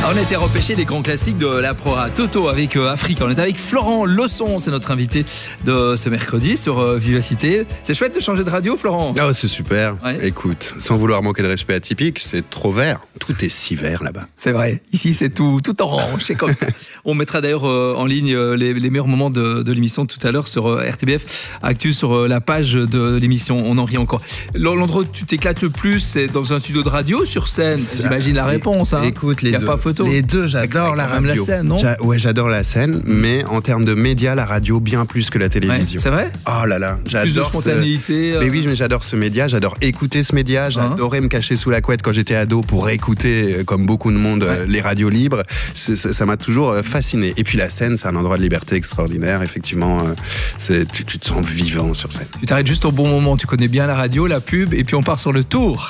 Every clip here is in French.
On a été repêché les grands classiques de la Pro A Toto avec Afrique. On est avec Florent Leçon, c'est notre invité de ce mercredi sur Vivacité. C'est chouette de changer de radio, Florent. Ah, c'est super. Ouais. Écoute, sans vouloir manquer de respect à Typique, c'est trop vert. Tout est si vert là-bas. C'est vrai. Ici, c'est tout orange. C'est comme ça. On mettra d'ailleurs en ligne les meilleurs moments de l'émission tout à l'heure sur RTBF Actu, sur la page de l'émission. On en rit encore. L'endroit où tu t'éclates le plus, c'est dans un studio de radio, sur scène. J'imagine la réponse. Hein. Écoute, les y a deux. Pas photo. Les deux, j'adore la radio. La scène, non Ouais, j'adore la scène, mais en termes de médias, la radio bien plus que la télévision. Ouais, c'est vrai. Oh là là, j'adore. Plus de spontanéité. Mais oui, mais j'adore ce média, j'adore écouter ce média, j'adorais me cacher sous la couette quand j'étais ado pour écouter, comme beaucoup de monde, les radios libres. Ça m'a toujours fasciné. Et puis la scène, c'est un endroit de liberté extraordinaire. Effectivement, tu te sens vivant sur scène. Tu t'arrêtes juste au bon moment. Tu connais bien la radio, la pub, et puis on part sur le tour.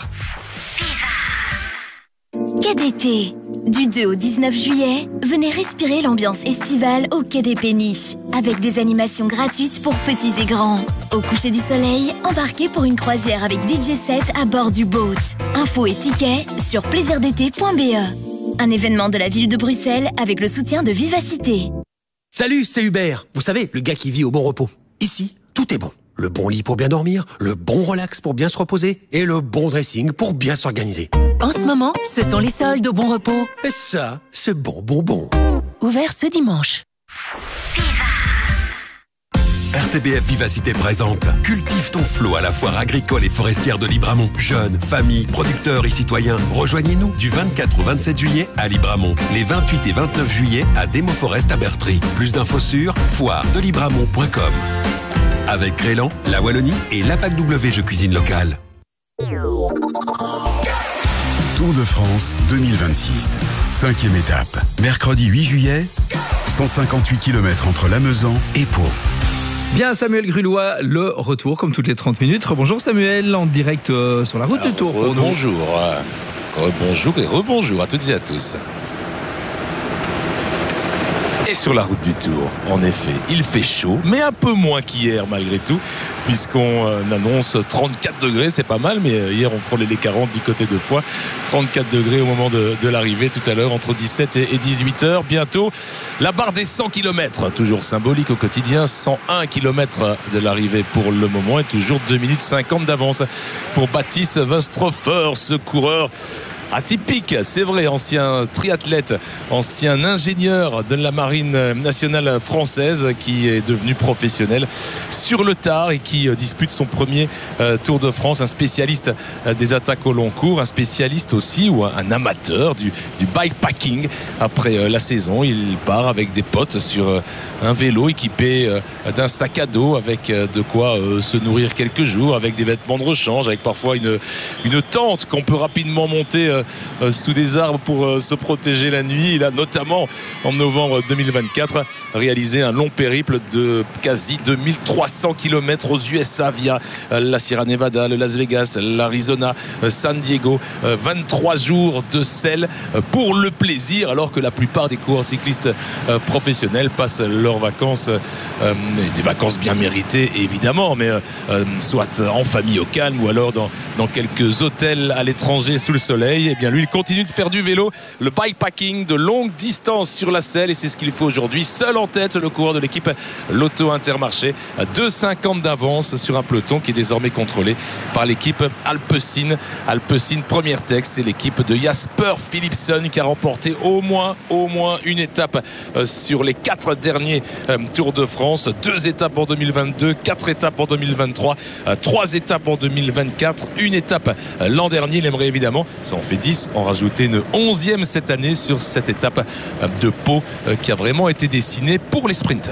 Quai d'été. Du 2 au 19 juillet, venez respirer l'ambiance estivale au Quai des Péniches, avec des animations gratuites pour petits et grands. Au coucher du soleil, embarquez pour une croisière avec DJ set à bord du boat. Infos et tickets sur plaisirdété.be. Un événement de la ville de Bruxelles avec le soutien de Vivacité. Salut, c'est Hubert. Vous savez, le gars qui vit au bon repos. Ici, tout est bon. Le bon lit pour bien dormir, le bon relax pour bien se reposer et le bon dressing pour bien s'organiser. En ce moment, ce sont les soldes au bon repos. Et ça, c'est bon. Ouvert ce dimanche. RTBF Vivacité présente Cultive ton flot à la foire agricole et forestière de Libramont. Jeunes, familles, producteurs et citoyens, rejoignez-nous du 24 au 27 juillet à Libramont, les 28 et 29 juillet à Demo Forest à Bertry. Plus d'infos sur foiredelibramont.com. Avec Crélan, la Wallonie et l'APAC W Jeux Cuisine Locale. Tour de France 2026. 5e étape. Mercredi 8 juillet, 158 km entre Lamezan et Pau. Bien, Samuel Grulois, le retour comme toutes les 30 minutes. Rebonjour Samuel, en direct sur la route du Tour. Rebonjour et rebonjour à toutes et à tous. Et sur la route du Tour, en effet, il fait chaud, mais un peu moins qu'hier malgré tout, puisqu'on annonce 34 degrés, c'est pas mal, mais hier on frôlait les 40 du côté de Foix. 34 degrés au moment de l'arrivée tout à l'heure, entre 17 et 18 heures. Bientôt, la barre des 100 km, toujours symbolique au quotidien, 101 km de l'arrivée pour le moment, et toujours 2 minutes 50 d'avance pour Baptiste Wöstrofer, ce coureur atypique, c'est vrai, ancien triathlète, ancien ingénieur de la marine nationale française qui est devenu professionnel sur le tard et qui dispute son premier Tour de France, un spécialiste des attaques au long cours, un spécialiste aussi ou un amateur du bikepacking. Après la saison, il part avec des potes sur un vélo équipé d'un sac à dos avec de quoi se nourrir quelques jours, avec des vêtements de rechange, avec parfois une tente qu'on peut rapidement monter sous des arbres pour se protéger la nuit. Il a notamment en novembre 2024 réalisé un long périple de quasi 2300 km aux USA via la Sierra Nevada, le Las Vegas, l'Arizona, San Diego. 23 jours de sel pour le plaisir, alors que la plupart des coureurs cyclistes professionnels passent leurs vacances, des vacances bien méritées évidemment, mais soit en famille au calme ou alors dans quelques hôtels à l'étranger sous le soleil. Et bien lui, il continue de faire du vélo, le bikepacking de longue distance sur la selle, et c'est ce qu'il fait aujourd'hui. Seul en tête, le coureur de l'équipe Lotto Intermarché, 2,50 d'avance sur un peloton qui est désormais contrôlé par l'équipe Alpecin. Alpecin, première tech, c'est l'équipe de Jasper Philipsen qui a remporté au moins une étape sur les 4 derniers Tours de France. 2 étapes en 2022, 4 étapes en 2023, 3 étapes en 2024, une étape l'an dernier. Il aimerait évidemment, ça en fait 10, en rajouter une 11e cette année sur cette étape de Pau qui a vraiment été dessinée pour les sprinteurs.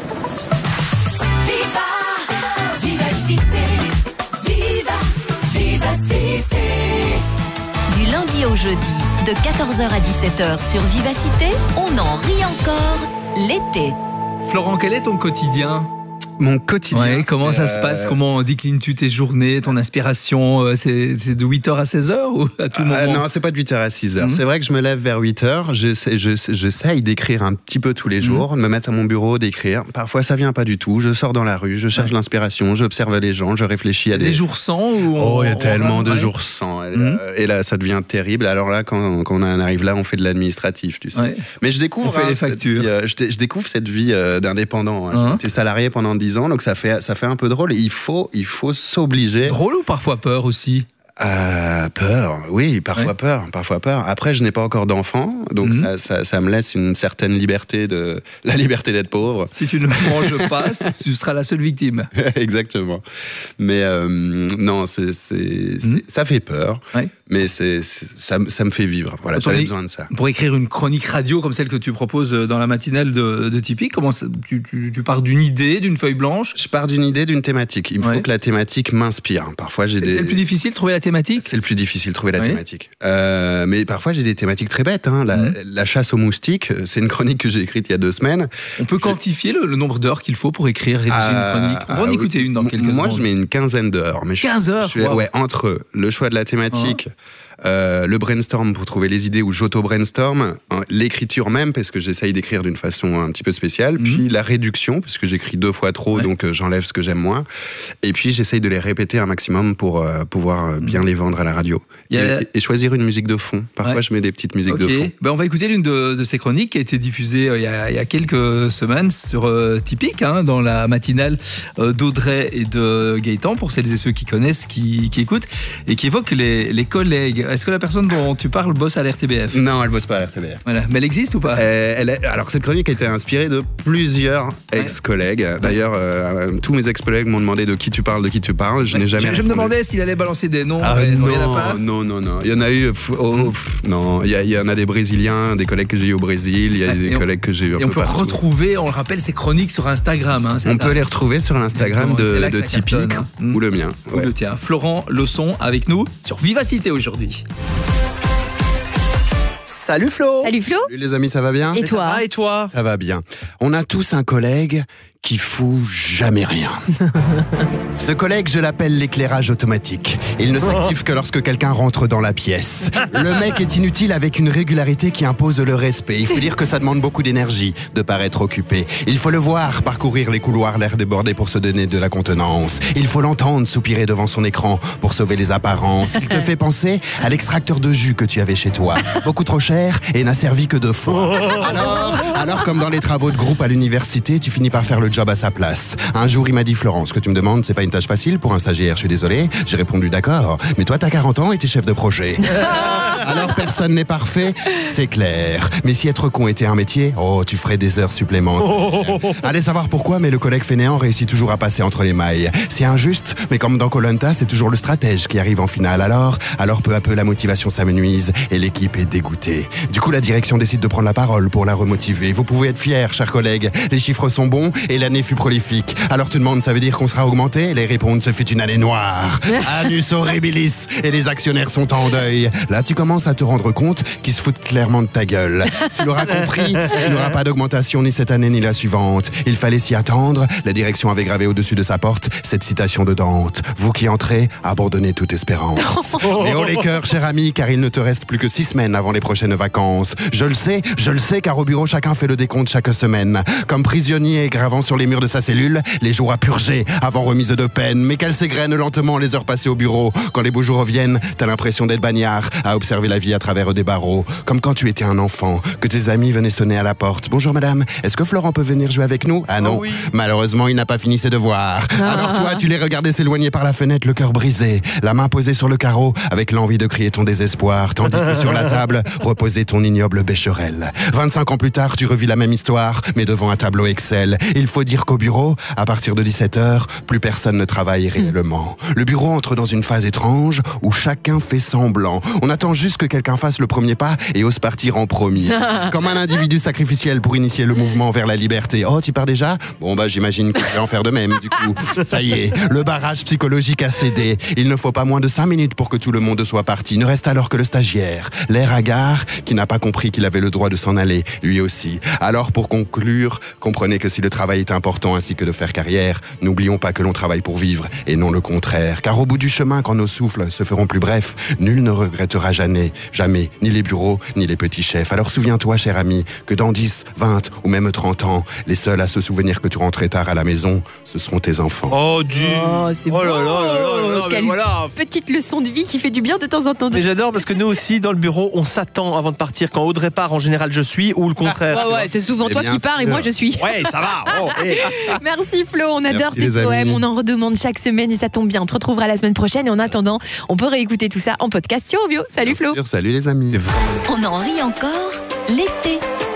Du lundi au jeudi, de 14h à 17h sur Vivacité, on en rit encore l'été. Florent, quel est ton quotidien ? Mon quotidien. Ouais, comment ça se passe? Comment déclines-tu tes journées, ton inspiration? C'est de 8h à 16h ou à tout moment? Non, c'est pas de 8h à 6h. C'est vrai que je me lève vers 8h. J'essaye d'écrire un petit peu tous les jours, de me mettre à mon bureau, d'écrire. Parfois, ça vient pas du tout. Je sors dans la rue, je cherche l'inspiration, j'observe les gens, je réfléchis à des jours sans ou Oh, il y a tellement de jours sans. Et là, ça devient terrible. Alors là, quand on en arrive là, on fait de l'administratif, tu sais. Ouais. Mais je découvre. On fait les factures. Je découvre cette vie d'indépendant. J'étais salarié pendant 10 ans, donc ça fait un peu drôle. Et il faut s'obliger. Drôle ou parfois peur aussi? Peur, oui, parfois peur. Après, je n'ai pas encore d'enfant, donc ça me laisse une certaine liberté la liberté d'être pauvre. Si tu ne manges pas, tu seras la seule victime. Exactement. Mais non, ça fait peur. Ouais. Mais ça me fait vivre. Voilà, j'avais besoin de ça. Pour écrire une chronique radio comme celle que tu proposes dans la matinale de Tipeee, comment tu pars d'une idée, d'une feuille blanche? Je pars d'une idée, d'une thématique. Il me faut que la thématique m'inspire. Parfois, c'est le plus difficile de trouver la thématique? C'est le plus difficile de trouver la thématique. Mais parfois, j'ai des thématiques très bêtes. La chasse aux moustiques, c'est une chronique que j'ai écrite il y a 2 semaines. On peut quantifier le nombre d'heures qu'il faut pour écrire, rédiger une chronique? On va en écouter une dans quelques secondes. Moi, je mets une quinzaine d'heures. 15 heures? Ouais, entre le choix de la thématique... le brainstorm pour trouver les idées où j'auto-brainstorm, l'écriture même parce que j'essaye d'écrire d'une façon un petit peu spéciale, puis la réduction parce que j'écris 2 fois trop, donc j'enlève ce que j'aime moins, et puis j'essaye de les répéter un maximum pour pouvoir bien les vendre à la radio et choisir une musique de fond. Parfois je mets des petites musiques de fond. On va écouter l'une de ces chroniques qui a été diffusée il y a quelques semaines sur Tipeee, dans la matinale d'Audrey et de Gaëtan, pour celles et ceux qui connaissent, qui écoutent et qui évoquent les collègues. Est-ce que la personne dont tu parles bosse à l'RTBF? Non, elle bosse pas à l'RTBF. Voilà. Mais elle existe ou pas? Alors, cette chronique a été inspirée de plusieurs ex-collègues. D'ailleurs, tous mes ex-collègues m'ont demandé de qui tu parles. Je n'ai jamais répondu. Je me demandais s'il allait balancer des noms. Non. Il y en a eu... non, il y en a des Brésiliens, des collègues que j'ai eu au Brésil, il y a des collègues que j'ai eu un peu partout. Et on peut retrouver, on le rappelle, ces chroniques sur Instagram. On peut les retrouver sur l'Instagram de Tipeee ou le mien. Ou le tien. Florent Leçon avec nous sur Vivacité aujourd'hui. Salut Flo. Salut Flo. Salut les amis, ça va bien? Et toi? Ça va bien. On a tous un collègue qui fout jamais rien. Ce collègue, je l'appelle l'éclairage automatique. Il ne s'active que lorsque quelqu'un rentre dans la pièce. Le mec est inutile avec une régularité qui impose le respect. Il faut dire que ça demande beaucoup d'énergie de paraître occupé. Il faut le voir parcourir les couloirs, l'air débordé pour se donner de la contenance. Il faut l'entendre soupirer devant son écran pour sauver les apparences. Il te fait penser à l'extracteur de jus que tu avais chez toi. Beaucoup trop cher et n'a servi que 2 fois. Alors, comme dans les travaux de groupe à l'université, tu finis par faire le job à sa place. Un jour, il m'a dit: Florent, ce que tu me demandes, c'est pas une tâche facile pour un stagiaire, je suis désolé. J'ai répondu: d'accord, mais toi, t'as 40 ans et t'es chef de projet. Alors, personne n'est parfait, c'est clair. Mais si être con était un métier, tu ferais des heures supplémentaires. Allez savoir pourquoi, mais le collègue fainéant réussit toujours à passer entre les mailles. C'est injuste, mais comme dans Koh-Lanta, c'est toujours le stratège qui arrive en finale. Alors, peu à peu, la motivation s'amenuise et l'équipe est dégoûtée. Du coup, la direction décide de prendre la parole pour la remotiver. Vous pouvez être fiers, chers collègues. Les chiffres sont bons et l'année fut prolifique. Alors tu demandes, ça veut dire qu'on sera augmenté? Les répondent, ce fut une année noire. Annus horribilis. Et les actionnaires sont en deuil. Là, tu commences à te rendre compte qu'ils se foutent clairement de ta gueule. Tu l'auras compris, il n'y aura pas d'augmentation ni cette année ni la suivante. Il fallait s'y attendre. La direction avait gravé au-dessus de sa porte cette citation de Dante: vous qui entrez, abandonnez toute espérance. Mais haut les cœurs, cher ami, car il ne te reste plus que 6 semaines avant les prochaines vacances. Je le sais, car au bureau, chacun fait le décompte chaque semaine. Comme prisonnier gravant sur les murs de sa cellule les jours à purger avant remise de peine. Mais qu'elles s'égrènent lentement les heures passées au bureau. Quand les beaux jours reviennent, t'as l'impression d'être bagnard à observer la vie à travers des barreaux. Comme quand tu étais un enfant, que tes amis venaient sonner à la porte. Bonjour madame, est-ce que Florent peut venir jouer avec nous? Ah non, oui. Malheureusement il n'a pas fini ses devoirs. Alors toi, tu les regardais s'éloigner par la fenêtre, le cœur brisé, la main posée sur le carreau, avec l'envie de crier ton désespoir, tandis que sur la table reposait ton ignoble bécherel. 25 ans plus tard, tu revis la même histoire, mais devant un tableau Excel. Il faut dire qu'au bureau, à partir de 17h, plus personne ne travaille réellement. Le bureau entre dans une phase étrange où chacun fait semblant. On attend juste que quelqu'un fasse le premier pas et ose partir en premier. Comme un individu sacrificiel pour initier le mouvement vers la liberté. Oh, tu pars déjà? Bon, j'imagine que je vais en faire de même, du coup. Ça y est, le barrage psychologique a cédé. Il ne faut pas moins de 5 minutes pour que tout le monde soit parti. Ne reste alors que le stagiaire, l'air hagard, qui n'a pas compris qu'il avait le droit de s'en aller, lui aussi. Alors, pour conclure, comprenez que si le travail est est important ainsi que de faire carrière. N'oublions pas que l'on travaille pour vivre et non le contraire. Car au bout du chemin, quand nos souffles se feront plus brefs, nul ne regrettera jamais, ni les bureaux, ni les petits chefs. Alors souviens-toi, cher ami, que dans 10, 20 ou même 30 ans, les seuls à se souvenir que tu rentrais tard à la maison, ce seront tes enfants. Oh, Dieu. Oh, c'est beau. Quelle petite leçon de vie qui fait du bien de temps en temps. Et j'adore parce que nous aussi, dans le bureau, on s'attend avant de partir. Quand Audrey part, en général, je suis, ou le contraire. C'est souvent toi qui pars et moi je suis. Ouais, ça va. Merci Flo, on adore tes poèmes, on en redemande chaque semaine et ça tombe bien. On te retrouvera la semaine prochaine et en attendant, on peut réécouter tout ça en podcast sur Ovio. Salut Flo. Bien sûr, salut les amis. On en rit encore l'été.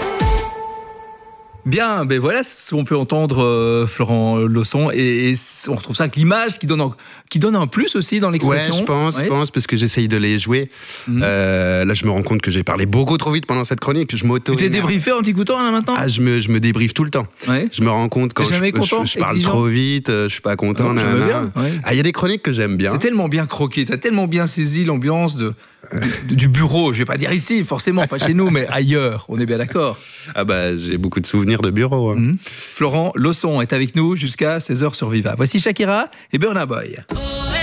Bien, ben voilà ce qu'on peut entendre Florent Lausson et on retrouve ça avec l'image qui donne un plus aussi dans l'expression. Ouais, je pense parce que j'essaye de les jouer. Là, je me rends compte que j'ai parlé beaucoup trop vite pendant cette chronique. Tu t'es débriefé en t'écoutant là maintenant? Je me débriefe tout le temps. Ouais. Je me rends compte quand je parle trop vite, je suis pas content. Il y a des chroniques que j'aime bien. C'est tellement bien croqué, t'as tellement bien saisi l'ambiance du bureau. Je vais pas dire ici, forcément, pas chez nous, mais ailleurs. On est bien d'accord. J'ai beaucoup de souvenirs de bureau. Florent Lausson est avec nous jusqu'à 16h sur Viva. Voici Shakira et Burna Boy.